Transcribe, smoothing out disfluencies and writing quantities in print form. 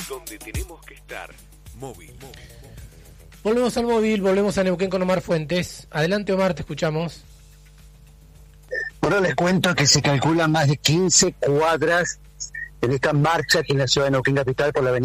donde tenemos que estar. Móvil. Volvemos al móvil, volvemos a Neuquén con Omar Fuentes. Adelante, Omar, te escuchamos. Bueno, les cuento que se calculan más de 15 cuadras en esta marcha que en la ciudad de Neuquén Capital por la avenida